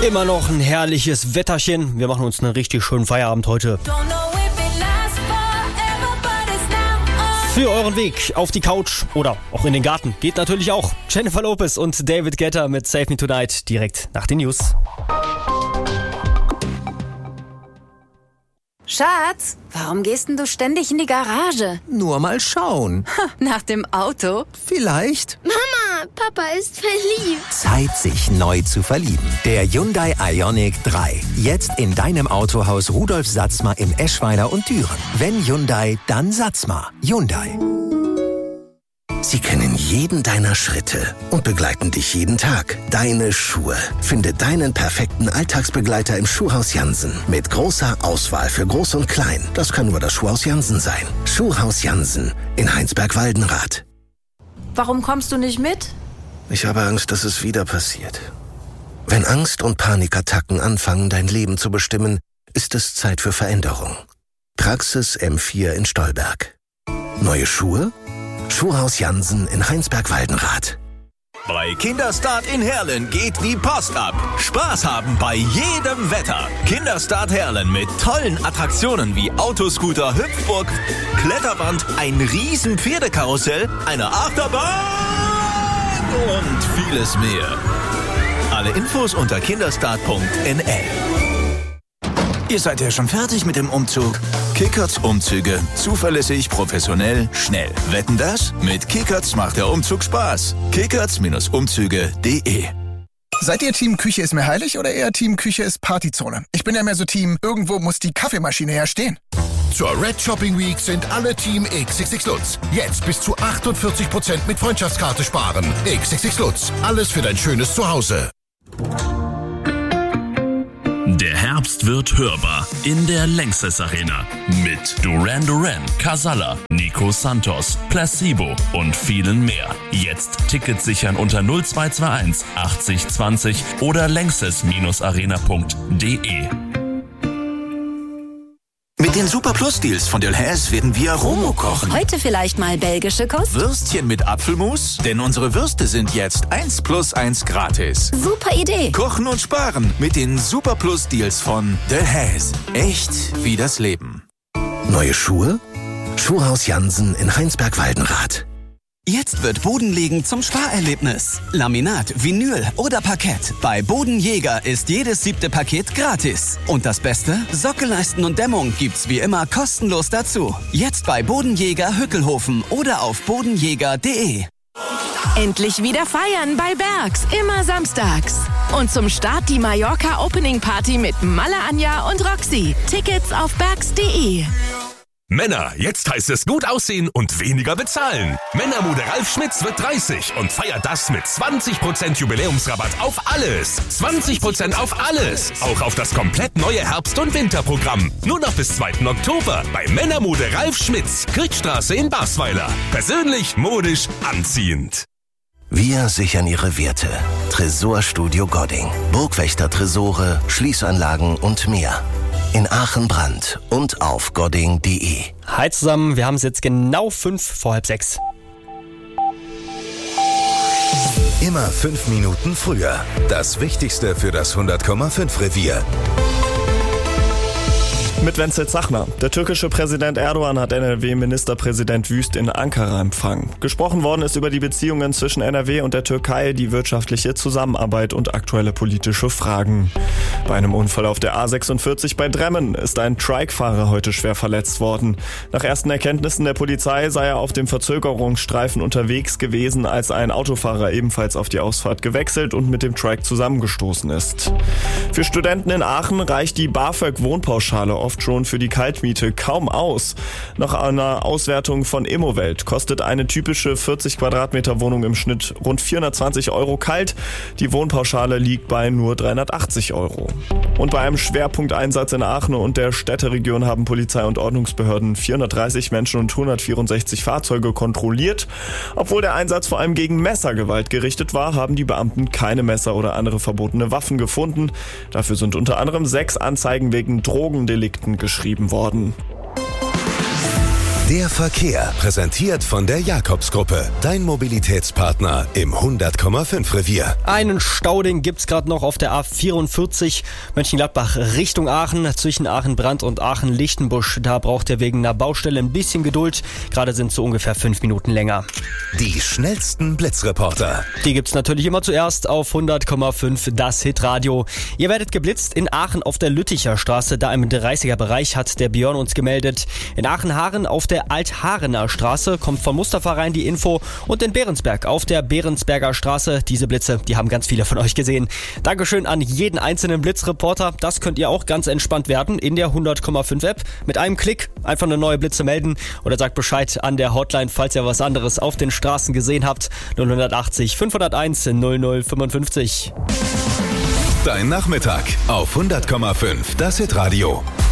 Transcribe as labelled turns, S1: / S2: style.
S1: Immer noch ein herrliches Wetterchen. Wir machen uns einen richtig schönen Feierabend heute. Für euren Weg auf die Couch oder auch in den Garten geht natürlich auch Jennifer Lopez und David Guetta mit Save Me Tonight direkt nach den News.
S2: Schatz, warum gehst denn du ständig in die Garage?
S3: Nur mal schauen.
S2: Nach dem Auto?
S3: Vielleicht.
S4: Mama, Papa ist verliebt.
S3: Zeit, sich neu zu verlieben. Der Hyundai Ioniq 3. Jetzt in deinem Autohaus Rudolf Satzmer in Eschweiler und Düren. Wenn Hyundai, dann Satzmer. Hyundai.
S5: Sie kennen jeden deiner Schritte und begleiten dich jeden Tag. Deine Schuhe. Finde deinen perfekten Alltagsbegleiter im Schuhhaus Jansen. Mit großer Auswahl für Groß und Klein. Das kann nur das Schuhhaus Jansen sein. Schuhhaus Jansen in Heinsberg-Waldenrath.
S2: Warum kommst du nicht mit?
S5: Ich habe Angst, dass es wieder passiert. Wenn Angst und Panikattacken anfangen, dein Leben zu bestimmen, ist es Zeit für Veränderung. Praxis M4 in Stolberg. Neue Schuhe? Schuhhaus Jansen in Heinsberg-Waldenrath.
S6: Bei Kinderstart in Herlen geht die Post ab. Spaß haben bei jedem Wetter. Kinderstart Herlen mit tollen Attraktionen wie Autoscooter, Hüpfburg, Kletterband, ein riesen Pferdekarussell, eine Achterbahn und vieles mehr. Alle Infos unter kinderstart.nl. Ihr seid ja schon fertig mit dem Umzug. Kickertz Umzüge. Zuverlässig, professionell, schnell. Wetten das? Mit Kickertz macht der Umzug Spaß. Kickertz-Umzüge.de.
S7: Seid ihr Team Küche ist mir heilig oder eher Team Küche ist Partyzone? Ich bin ja mehr so Team, irgendwo muss die Kaffeemaschine ja stehen.
S8: Zur Red Shopping Week sind alle Team XXX Lutz. Jetzt bis zu 48% mit Freundschaftskarte sparen. XXX Lutz. Alles für dein schönes Zuhause.
S9: Der Herbst wird hörbar in der Lanxess Arena mit Duran Duran, Casalla, Nico Santos, Placebo und vielen mehr. Jetzt Tickets sichern unter 0221 80 20 oder lanxess-arena.de.
S6: Mit den Super Plus Deals von Delhaize werden wir Romo kochen.
S2: Heute vielleicht mal belgische Kost?
S6: Würstchen mit Apfelmus? Denn unsere Würste sind jetzt 1+1 gratis.
S2: Super Idee.
S6: Kochen und sparen mit den Super Plus Deals von Delhaize. Echt wie das Leben.
S5: Neue Schuhe? Schuhhaus Jansen in Heinsberg-Waldenrath.
S10: Jetzt wird Bodenlegen zum Sparerlebnis. Laminat, Vinyl oder Parkett. Bei Bodenjäger ist jedes 7. Paket gratis. Und das Beste? Sockelleisten und Dämmung gibt's wie immer kostenlos dazu. Jetzt bei Bodenjäger Hückelhofen oder auf bodenjäger.de.
S11: Endlich wieder feiern bei Bergs, immer samstags. Und zum Start die Mallorca Opening Party mit Malle Anja und Roxy. Tickets auf bergs.de.
S12: Männer, jetzt heißt es gut aussehen und weniger bezahlen. Männermode Ralf Schmitz wird 30 und feiert das mit 20% Jubiläumsrabatt auf alles. 20% auf alles. Auch auf das komplett neue Herbst- und Winterprogramm. Nur noch bis 2. Oktober bei Männermode Ralf Schmitz, Kriegstraße in Basweiler. Persönlich, modisch, anziehend.
S5: Wir sichern Ihre Werte. Tresorstudio Godding. Burgwächter-Tresore, Schließanlagen und mehr. In Aachen-Brand und auf godding.de.
S1: Hi zusammen, wir haben es jetzt genau 5:05.
S8: Immer 5 Minuten früher. Das Wichtigste für das 100,5 Revier.
S13: Mit Wenzel Zachner. Der türkische Präsident Erdogan hat NRW-Ministerpräsident Wüst in Ankara empfangen. Gesprochen worden ist über die Beziehungen zwischen NRW und der Türkei, die wirtschaftliche Zusammenarbeit und aktuelle politische Fragen. Bei einem Unfall auf der A46 bei Dremmen ist ein Trike-Fahrer heute schwer verletzt worden. Nach ersten Erkenntnissen der Polizei sei er auf dem Verzögerungsstreifen unterwegs gewesen, als ein Autofahrer ebenfalls auf die Ausfahrt gewechselt und mit dem Trike zusammengestoßen ist. Für Studenten in Aachen reicht die BAföG-Wohnpauschale oft schon für die Kaltmiete kaum aus. Nach einer Auswertung von Immowelt kostet eine typische 40 Quadratmeter Wohnung im Schnitt rund 420 € kalt. Die Wohnpauschale liegt bei nur 380 €. Und bei einem Schwerpunkteinsatz in Aachen und der Städteregion haben Polizei und Ordnungsbehörden 430 Menschen und 164 Fahrzeuge kontrolliert. Obwohl der Einsatz vor allem gegen Messergewalt gerichtet war, haben die Beamten keine Messer oder andere verbotene Waffen gefunden. Dafür sind unter anderem 6 Anzeigen wegen Drogendelikten geschrieben worden.
S14: Der Verkehr, präsentiert von der Jakobsgruppe. Dein Mobilitätspartner im 100,5 Revier.
S1: Einen Staudigen gibt's gerade noch auf der A44 Mönchengladbach Richtung Aachen. Zwischen Aachen-Brandt und Aachen-Lichtenbusch. Da braucht ihr wegen einer Baustelle ein bisschen Geduld. Gerade sind so ungefähr 5 Minuten länger.
S14: Die schnellsten Blitzreporter.
S1: Die gibt's natürlich immer zuerst auf 100,5 das Hitradio. Ihr werdet geblitzt in Aachen auf der Lütticher Straße. Da im 30er Bereich hat der Björn uns gemeldet. In Aachen-Haaren auf der Alt-Haarener Straße kommt von Mustafa rein die Info. Und in Behrensberg auf der Behrensberger Straße. Diese Blitze, die haben ganz viele von euch gesehen. Dankeschön an jeden einzelnen Blitzreporter. Das könnt ihr auch ganz entspannt werden in der 100,5 App. Mit einem Klick einfach eine neue Blitze melden oder sagt Bescheid an der Hotline, falls ihr was anderes auf den Straßen gesehen habt. 080 501 0055.
S14: Dein Nachmittag auf 100,5 das Hitradio.